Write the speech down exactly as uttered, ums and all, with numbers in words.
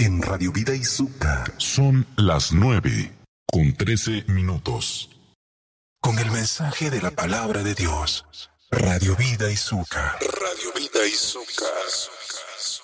en Radio Vida Izuka. Son las nueve con trece minutos. Con el mensaje de la palabra de Dios. Radio Vida Izuka. Radio Vida Izuka.